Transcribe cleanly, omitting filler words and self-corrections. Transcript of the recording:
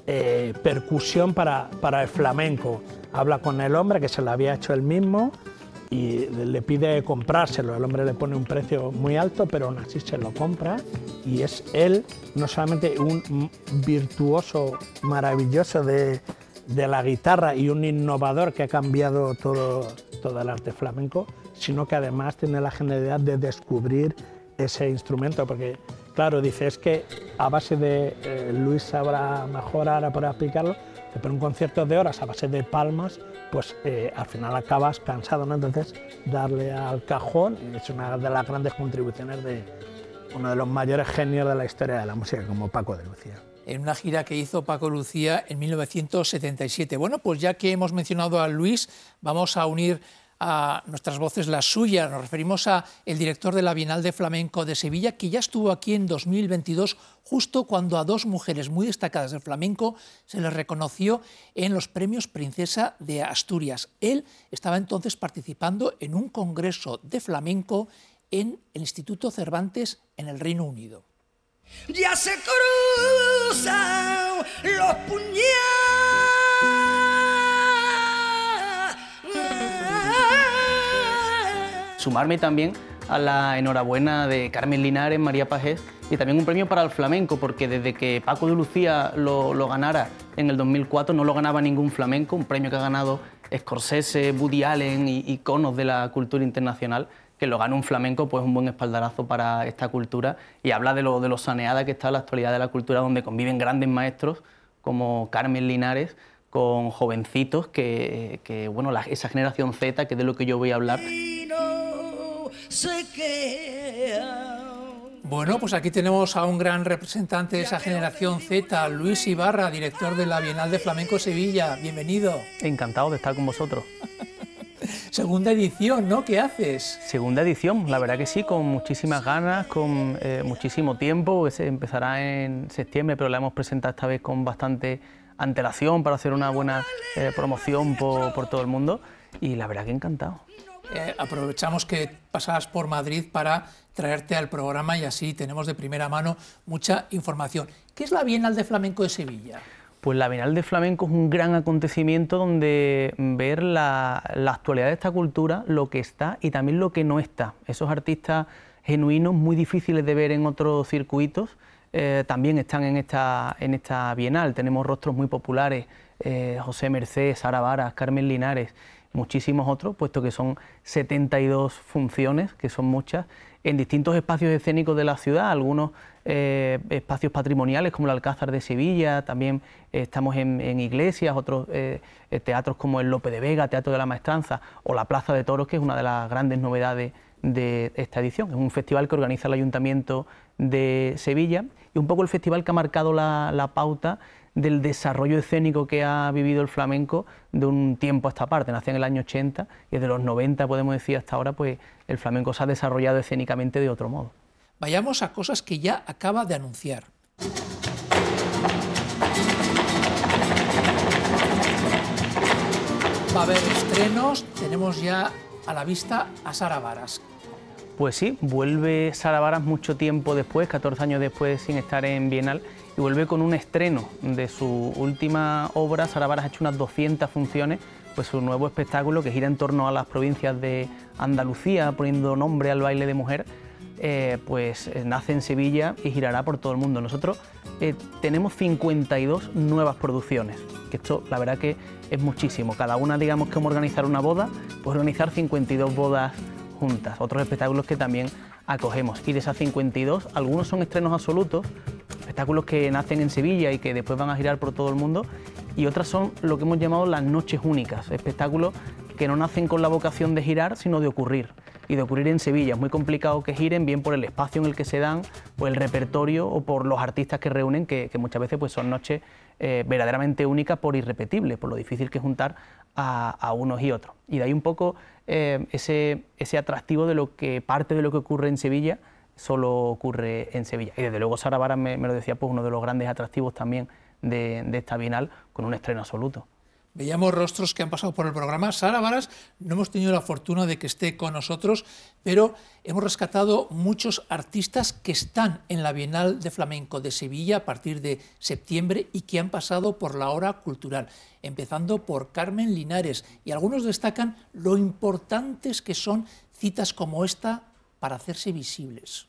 percusión para el flamenco. Habla con el hombre, que se lo había hecho él mismo, y le pide comprárselo. El hombre le pone un precio muy alto, pero aún así se lo compra, y es él no solamente un virtuoso maravilloso de la guitarra y un innovador que ha cambiado todo el arte flamenco, sino que además tiene la genialidad de descubrir ese instrumento, porque claro, dice, es que a base de, Luis sabrá mejor ahora para explicarlo, pero un concierto de horas a base de palmas, pues al final acabas cansado, ¿no? Entonces, darle al cajón es una de las grandes contribuciones de uno de los mayores genios de la historia de la música, como Paco de Lucía. En una gira que hizo Paco Lucía en 1977. Bueno, pues ya que hemos mencionado a Luis, vamos a unir a nuestras voces las suyas. Nos referimos a el director de la Bienal de Flamenco de Sevilla, que ya estuvo aquí en 2022, justo cuando a dos mujeres muy destacadas del flamenco se les reconoció en los premios Princesa de Asturias. Él estaba entonces participando en un congreso de flamenco en el Instituto Cervantes en el Reino Unido. Ya se cruzan los puñales. Sumarme también a la enhorabuena de Carmen Linares, María Pajés, y también un premio para el flamenco, porque desde que Paco de Lucía lo ganara en el 2004 no lo ganaba ningún flamenco, un premio que ha ganado Scorsese, Woody Allen y iconos de la cultura internacional. Que lo gane un flamenco, pues un buen espaldarazo para esta cultura, y habla de lo saneada que está la actualidad de la cultura, donde conviven grandes maestros como Carmen Linares con jovencitos que bueno, esa generación Z, que es de lo que yo voy a hablar. Bueno, pues aquí tenemos a un gran representante de esa generación Z, Luis Ibarra, director de la Bienal de Flamenco Sevilla. Bienvenido. Encantado de estar con vosotros. Segunda edición, ¿no? ¿Qué haces? Segunda edición, la verdad que sí, con muchísimas ganas, con muchísimo tiempo, que se empezará en septiembre, pero la hemos presentado esta vez con bastante antelación para hacer una buena promoción por todo el mundo, y la verdad que encantado. Aprovechamos que pasabas por Madrid para traerte al programa y así tenemos de primera mano mucha información. ¿Qué es la Bienal de Flamenco de Sevilla? Pues la Bienal de Flamenco es un gran acontecimiento donde ver la actualidad de esta cultura, lo que está y también lo que no está. Esos artistas genuinos, muy difíciles de ver en otros circuitos, también están en esta Bienal. Tenemos rostros muy populares, José Mercé, Sara Varas, Carmen Linares, muchísimos otros, puesto que son 72 funciones, que son muchas, en distintos espacios escénicos de la ciudad, algunos espacios patrimoniales como el Alcázar de Sevilla, también estamos en iglesias, otros teatros como el Lope de Vega, Teatro de la Maestranza, o la Plaza de Toros, que es una de las grandes novedades de esta edición. Es un festival que organiza el Ayuntamiento de Sevilla, y un poco el festival que ha marcado la pauta del desarrollo escénico que ha vivido el flamenco de un tiempo a esta parte. Nació en el año 80 y desde los 90, podemos decir, hasta ahora, pues el flamenco se ha desarrollado escénicamente de otro modo. Vayamos a cosas que ya acaba de anunciar. Va a haber estrenos, tenemos ya a la vista a Sara Varas. Pues sí, vuelve Sara Varas mucho tiempo después, 14 años después sin estar en Bienal, y vuelve con un estreno de su última obra. Sara Varas ha hecho unas 200 funciones, pues su nuevo espectáculo que gira en torno a las provincias de Andalucía, poniendo nombre al baile de mujer, pues nace en Sevilla y girará por todo el mundo. Nosotros tenemos 52 nuevas producciones, que esto la verdad que es muchísimo. Cada una, digamos, que como organizar una boda, pues organizar 52 bodas juntas, otros espectáculos que también acogemos, y de esas 52, algunos son estrenos absolutos, espectáculos que nacen en Sevilla y que después van a girar por todo el mundo, y otras son lo que hemos llamado las noches únicas, espectáculos que no nacen con la vocación de girar, sino de ocurrir, y de ocurrir en Sevilla. Es muy complicado que giren, bien por el espacio en el que se dan, por el repertorio o por los artistas que reúnen, que muchas veces pues son noches verdaderamente únicas por irrepetibles, por lo difícil que es juntar a unos y otros. Y de ahí un poco ese atractivo de lo que parte de lo que ocurre en Sevilla solo ocurre en Sevilla. Y desde luego Sara Varas me lo decía, pues uno de los grandes atractivos también de esta Bienal, con un estreno absoluto. Veíamos rostros que han pasado por el programa. Sara Varas no hemos tenido la fortuna de que esté con nosotros, pero hemos rescatado muchos artistas que están en la Bienal de Flamenco de Sevilla a partir de septiembre y que han pasado por la hora cultural, empezando por Carmen Linares. Y algunos destacan lo importantes que son citas como esta para hacerse visibles.